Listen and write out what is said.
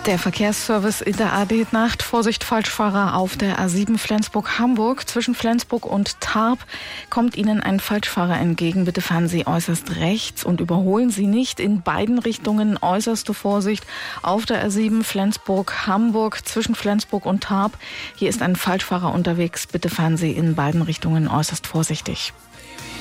Der Verkehrsservice in der AD-Nacht. Vorsicht, Falschfahrer auf der A7 Flensburg-Hamburg. Zwischen Flensburg und Tarp kommt Ihnen ein Falschfahrer entgegen. Bitte fahren Sie äußerst rechts und überholen Sie nicht. In beiden Richtungen äußerste Vorsicht. Auf der A7 Flensburg-Hamburg zwischen Flensburg und Tarp. Hier ist ein Falschfahrer unterwegs. Bitte fahren Sie in beiden Richtungen äußerst vorsichtig.